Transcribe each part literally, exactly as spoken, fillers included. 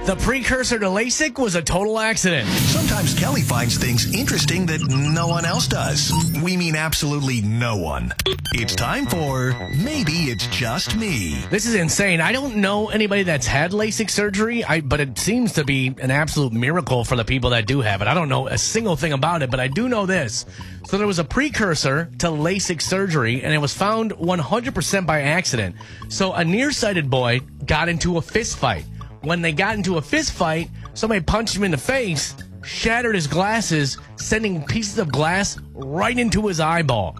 The precursor to LASIK was a total accident. Sometimes Kelly finds things interesting that no one else does. We mean absolutely no one. It's time for Maybe It's Just Me. This is insane. I don't know anybody that's had LASIK surgery, I, but it seems to be an absolute miracle for the people that do have it. I don't know a single thing about it, but I do know this. So there was a precursor to LASIK surgery, and it was found one hundred percent by accident. So a nearsighted boy got into a fist fight. When they got into a fist fight, somebody punched him in the face, shattered his glasses, sending pieces of glass right into his eyeball.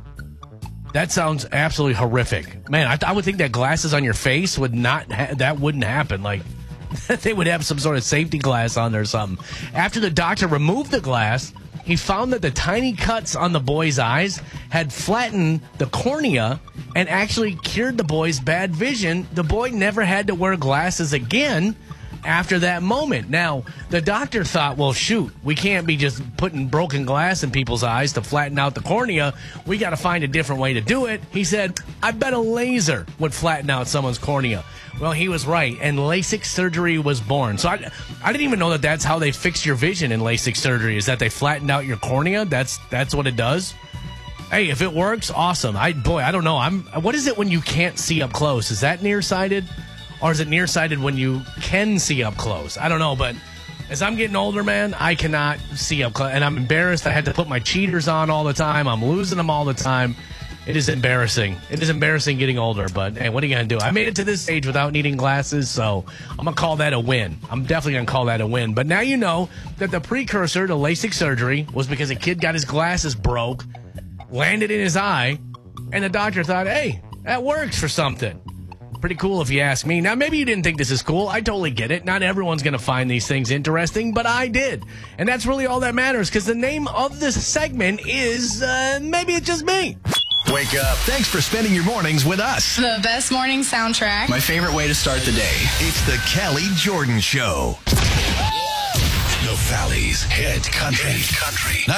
That sounds absolutely horrific. Man, I, I would think that glasses on your face would not, ha- that wouldn't happen. Like, they would have some sort of safety glass on there or something. After the doctor removed the glass, he found that the tiny cuts on the boy's eyes had flattened the cornea and actually cured the boy's bad vision. The boy never had to wear glasses again after that moment. Now, the doctor thought, well, shoot, we can't be just putting broken glass in people's eyes to flatten out the cornea. We got to find a different way to do it. He said, I bet a laser would flatten out someone's cornea. Well, he was right, and LASIK surgery was born. So I, I didn't even know that that's how they fix your vision in LASIK surgery, is that they flattened out your cornea. That's that's what it does. Hey, if it works, awesome. I boy, I don't know. I'm. What is it when you can't see up close? Is that nearsighted? Or is it nearsighted when you can see up close? I don't know, but as I'm getting older, man, I cannot see up close. And I'm embarrassed. I had to put my cheaters on all the time. I'm losing them all the time. It is embarrassing. It is embarrassing getting older, but hey, what are you going to do? I made it to this age without needing glasses, so I'm going to call that a win. I'm definitely going to call that a win. But now you know that the precursor to LASIK surgery was because a kid got his glasses broke, landed in his eye, and the doctor thought, hey, that works for something. Pretty cool if you ask me. Now, maybe you didn't think this is cool. I totally get it. Not everyone's going to find these things interesting, but I did. And that's really all that matters, because the name of this segment is uh, Maybe It's Just Me. Wake up. Thanks for spending your mornings with us. The best morning soundtrack. My favorite way to start the day. It's the Kelly Jordan Show. The Valley's Hit Country. Country.